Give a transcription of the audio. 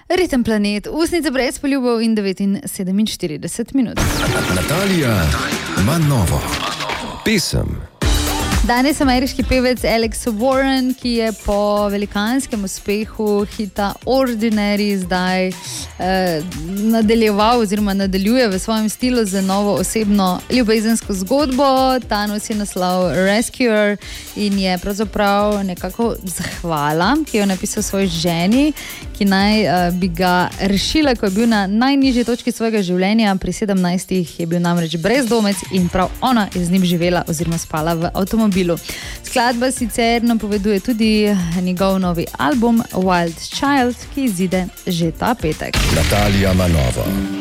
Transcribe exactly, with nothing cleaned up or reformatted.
Ritem Planet, Usnice brez poljubov in devet in sedeminštirideset minut. Natalija ima novo pesem. Danes ameriški pevec Alex Warren, ki je po velikanskem uspehu hita Ordinary zdaj eh, nadaljeval oziroma nadaljuje v svojem stilu z novo osebno ljubezensko zgodbo. Ta nosi naslov Rescuer in je pravzaprav nekako zahvala, ki jo je napisal svoji ženi, ki naj eh, bi ga rešila, ko je bil na najnižji točki svojega življenja. Pri sedemnajstih je bil namreč brezdomec in prav ona je z njim živela oziroma spala v avtomobilu. Skladba sicer napoveduje tudi njegov novi album Wild Child, ki izide že ta petek. Natalija ima novo.